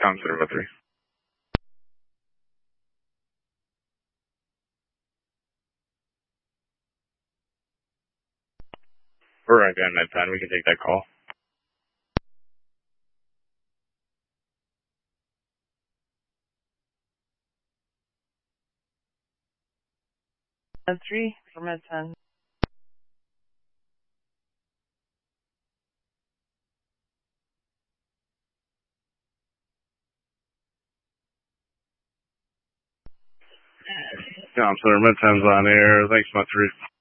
Tom Center about 3. We're right behind Med 10. We can take that call. Med 3 for Med 10. Tom Center, Med 10's on air. Thanks, Med 3.